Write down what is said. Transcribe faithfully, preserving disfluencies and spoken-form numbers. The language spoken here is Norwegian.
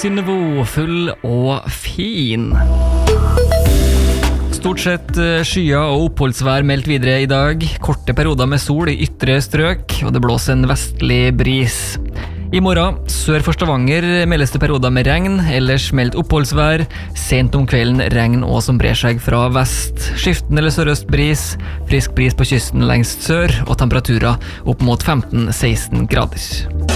nivåfull og fin. Stort sett skyer og oppholdsvær meldt videre i dag. Korte perioder med sol i ytre strøk, og det blåser en vestlig bris. I morgen, sør for Stavanger, meldes det perioder med regn, ellers meldt oppholdsvær. Sent om kvelden regn og som brer seg fra vest. Skiften eller sørøst bris, frisk bris på kysten lengst sør, og temperaturer opp mot femten til seksten grader.